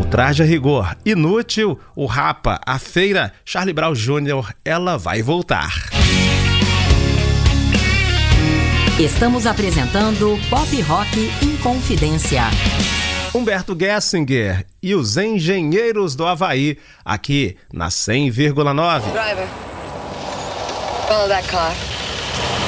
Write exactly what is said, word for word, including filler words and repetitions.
Traje a rigor, inútil, o Rapa, a feira, Charlie Brown Júnior, ela vai voltar. Estamos apresentando Pop Rock Inconfidência. Humberto Gessinger e os Engenheiros do Havaí, aqui na cem vírgula nove. Driver, follow that car.